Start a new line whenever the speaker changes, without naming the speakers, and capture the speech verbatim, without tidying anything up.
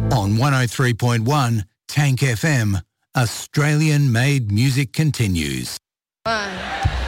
On one oh three point one Tank F M, Australian-made music continues.
One.